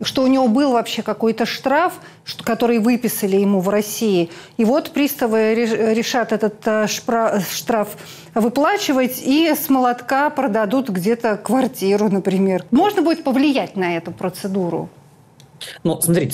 что у него был вообще какой-то штраф, который выписали ему в России. И вот приставы решат этот штраф выплачивать и с молотка продадут где-то квартиру, например. Можно будет повлиять на эту процедуру? Ну, смотрите,